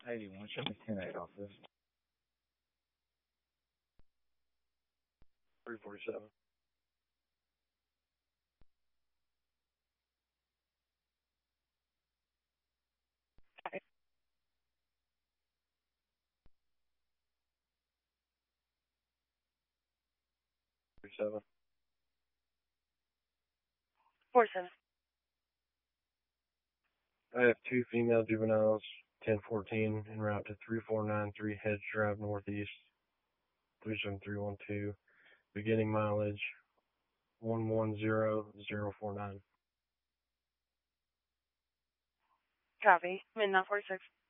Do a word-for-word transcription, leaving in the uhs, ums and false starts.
eighty-one, show me ten eight off this. three forty-seven. Seven. Four seven. I have two female juveniles, ten fourteen, en route to three four nine three Hedge Drive Northeast, three seven three one two. Beginning mileage one one zero zero four nine. Copy. Midnight forty-six.